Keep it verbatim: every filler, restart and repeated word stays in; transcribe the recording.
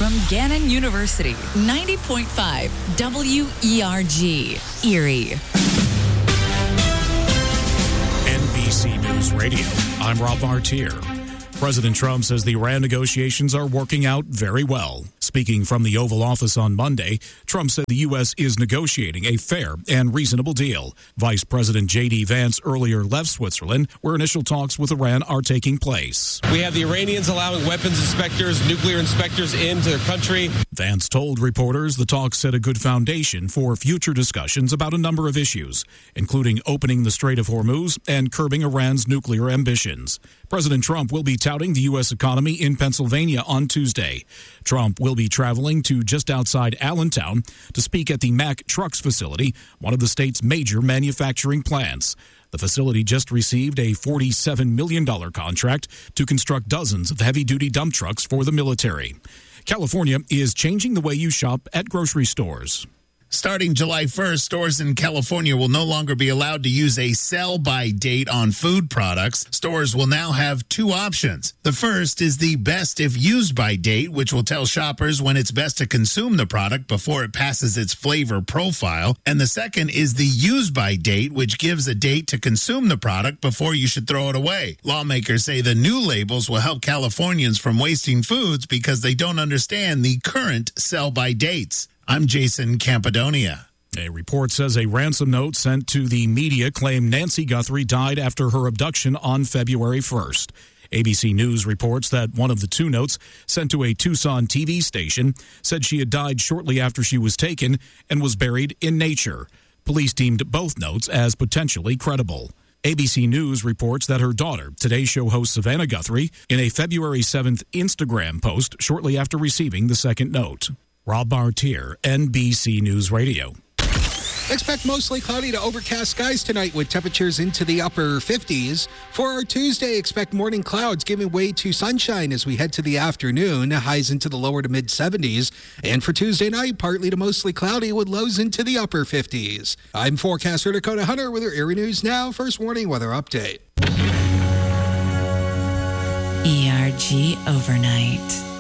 from Gannon University. ninety point five W E R G, Erie. N B C News Radio. I'm Rob Martier. President Trump says the Iran negotiations are working out very well. Speaking from the Oval Office on Monday, Trump said the U S is negotiating a fair and reasonable deal. Vice President J D Vance earlier left Switzerland, where initial talks with Iran are taking place. We have the Iranians allowing weapons inspectors, nuclear inspectors into their country. Vance told reporters the talks set a good foundation for future discussions about a number of issues, including opening the Strait of Hormuz and curbing Iran's nuclear ambitions. President Trump will be touting the U S economy in Pennsylvania on Tuesday. Trump will be traveling to just outside Allentown to speak at the Mack Trucks facility, one of the state's major manufacturing plants. The facility just received a forty-seven million dollars contract to construct dozens of heavy-duty dump trucks for the military. California is changing the way you shop at grocery stores. Starting July first, stores in California will no longer be allowed to use a sell-by date on food products. Stores will now have two options. The first is the best if used by date, which will tell shoppers when it's best to consume the product before it passes its flavor profile. And the second is the used by date, which gives a date to consume the product before you should throw it away. Lawmakers say the new labels will help Californians from wasting foods because they don't understand the current sell-by dates. I'm Jason Campidonia. A report says a ransom note sent to the media claimed Nancy Guthrie died after her abduction on February first. A B C News reports that one of the two notes sent to a Tucson T V station said she had died shortly after she was taken and was buried in nature. Police deemed both notes as potentially credible. A B C News reports that her daughter, Today Show host Savannah Guthrie, in a February seventh Instagram post shortly after receiving the second note. Rob Martier, N B C News Radio. Expect mostly cloudy to overcast skies tonight with temperatures into the upper fifties. For our Tuesday, expect morning clouds giving way to sunshine as we head to the afternoon, highs into the lower to mid seventies. And for Tuesday night, partly to mostly cloudy with lows into the upper fifties. I'm forecaster Dakota Hunter with your Erie News Now First Warning Weather Update. E R G Overnight.